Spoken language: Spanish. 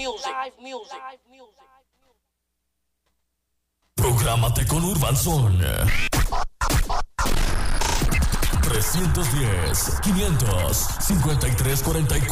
Prográmate con Urban Son. 310 500 53 44